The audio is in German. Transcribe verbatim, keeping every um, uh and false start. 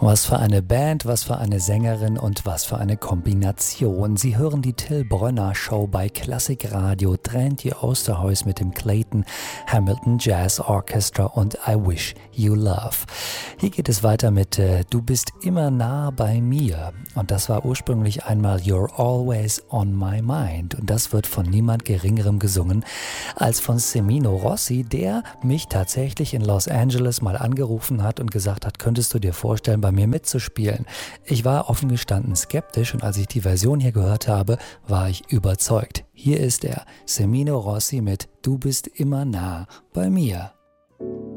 Was für eine Band, was für eine Sängerin und was für eine Kombination. Sie hören die Till Brönner Show bei Klassikradio, Trentje Oosterhuis mit dem Clayton Hamilton Jazz Orchestra und I Wish You Love. Hier geht es weiter mit äh, Du bist immer nah bei mir. Und das war ursprünglich einmal You're Always on My Mind. Und das wird von niemand Geringerem gesungen als von Semino Rossi, der mich tatsächlich in Los Angeles mal angerufen hat und gesagt hat, könntest du dir vorstellen, bei mir mitzuspielen. Ich war offen gestanden skeptisch und als ich die Version hier gehört habe, war ich überzeugt. Hier ist er, Semino Rossi mit Du bist immer nah bei mir.